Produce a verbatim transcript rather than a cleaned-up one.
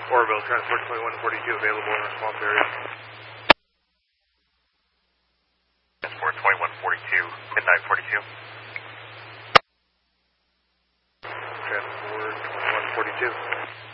Orville, Transport twenty-one forty-two available in response area. Transport twenty-one forty-two, midnight forty-two. Transport twenty-one forty-two.